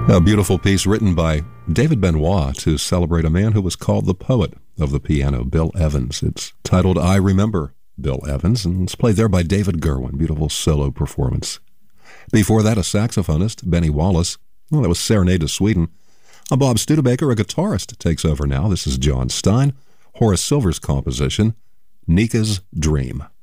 A beautiful piece written by David Benoit to celebrate a man who was called the poet of the piano, Bill Evans. It's titled I Remember Bill Evans, and it's played there by David Gerwin. Beautiful solo performance. Before that, a saxophonist, Benny Wallace. Well, that was Serenade to Sweden. Bob Studebaker, a guitarist, takes over now. This is John Stein, Horace Silver's composition, Nika's Dream.